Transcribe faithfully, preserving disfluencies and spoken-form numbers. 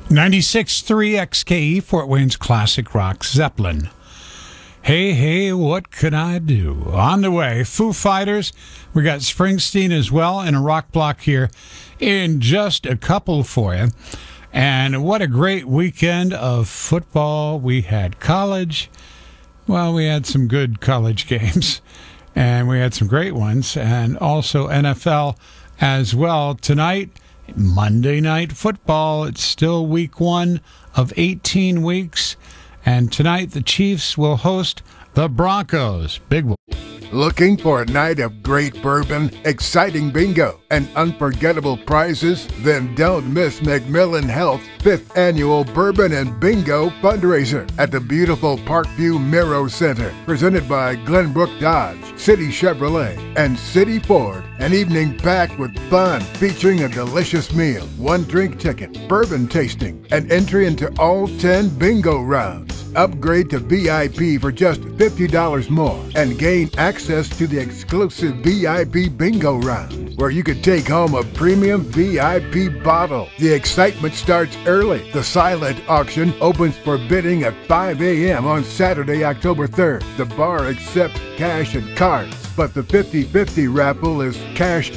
ninety-six point three X K E, Fort Wayne's classic rock, Zeppelin. Hey, hey, what can I do? On the way, Foo Fighters. We got Springsteen as well, and a rock block here in just a couple for you. And what a great weekend of football. We had college. Well, we had some good college games, and we had some great ones, and also N F L as well. Tonight, Monday Night Football. It's still week one of eighteen weeks. And tonight, the Chiefs will host the Broncos. Big one. Looking for a night of great bourbon, exciting bingo, and unforgettable prizes? Then don't miss McMillan Health's fifth annual Bourbon and Bingo fundraiser at the beautiful Parkview Miro Center, presented by Glenbrook Dodge, City Chevrolet, and City Ford. An evening packed with fun, featuring a delicious meal, one drink ticket, bourbon tasting, and entry into all ten bingo rounds. Upgrade to V I P for just fifty dollars more and gain access to the exclusive V I P bingo round, where you could take home a premium V I P bottle. The excitement starts early. The silent auction opens for bidding at five a.m. on Saturday, October third. The bar accepts cash and cards, but the fifty-fifty raffle is cash